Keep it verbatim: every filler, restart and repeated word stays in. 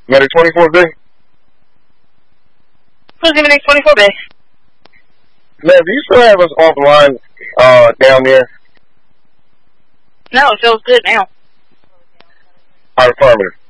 Medic twenty-four B? Who's in Medic twenty-four B? Man, do you still have us offline uh, down there? No, it feels good now. Our affirmative.